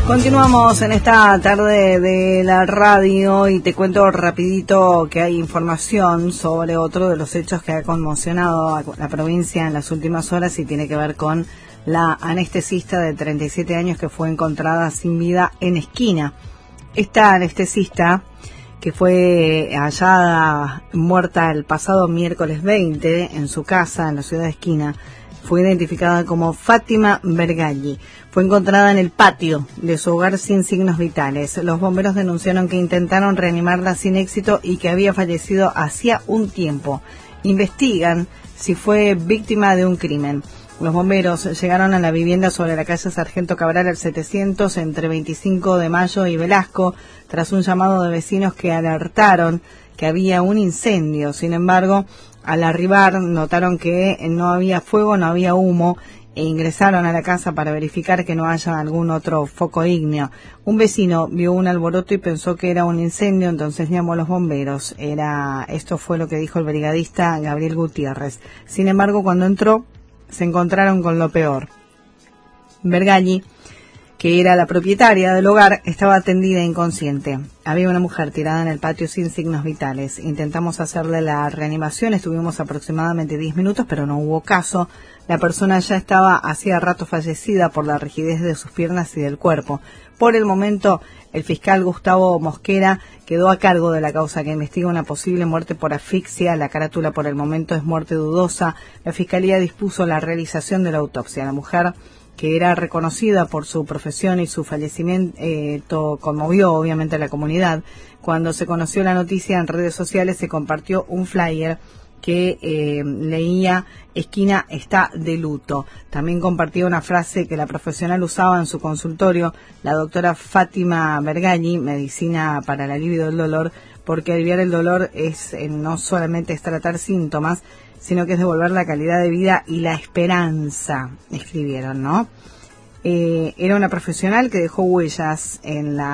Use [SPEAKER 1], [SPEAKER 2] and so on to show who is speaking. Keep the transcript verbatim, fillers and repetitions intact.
[SPEAKER 1] Continuamos en esta tarde de la radio y te cuento rapidito que hay información sobre otro de los hechos que ha conmocionado a la provincia en las últimas horas y tiene que ver con la anestesista de treinta y siete años que fue encontrada sin vida en Esquina. Esta anestesista, que fue hallada muerta el pasado miércoles veinte en su casa en la ciudad de Esquina, fue identificada como Fátima Vergalli. Fue encontrada en el patio de su hogar sin signos vitales. Los bomberos denunciaron que intentaron reanimarla sin éxito y que había fallecido hacía un tiempo. Investigan si fue víctima de un crimen. Los bomberos llegaron a la vivienda sobre la calle Sargento Cabral al setecientos entre veinticinco de mayo y Velasco tras un llamado de vecinos que alertaron que había un incendio. Sin embargo, al arribar notaron que no había fuego, no había humo e ingresaron a la casa para verificar que no haya algún otro foco ígneo. Un vecino vio un alboroto y pensó que era un incendio, entonces llamó a los bomberos. Era, esto fue lo que dijo el brigadista Gabriel Gutiérrez. Sin embargo, cuando entró, se encontraron con lo peor. Vergalli, que era la propietaria del hogar, estaba atendida inconsciente. Había una mujer tirada en el patio sin signos vitales. Intentamos hacerle la reanimación, estuvimos aproximadamente diez minutos, pero no hubo caso. La persona ya estaba hacía rato fallecida por la rigidez de sus piernas y del cuerpo. Por el momento, el fiscal Gustavo Mosquera quedó a cargo de la causa que investiga una posible muerte por asfixia. La carátula por el momento es muerte dudosa. La fiscalía dispuso la realización de la autopsia. La mujer, que era reconocida por su profesión y su fallecimiento, eh, conmovió obviamente a la comunidad. Cuando se conoció la noticia en redes sociales se compartió un flyer que eh, leía Esquina está de luto. También compartía una frase que la profesional usaba en su consultorio, la doctora Fátima Vergalli, medicina para el alivio del dolor, porque aliviar el dolor es eh, no solamente es tratar síntomas, sino que es devolver la calidad de vida y la esperanza, escribieron, ¿no? Eh, era una profesional que dejó huellas en la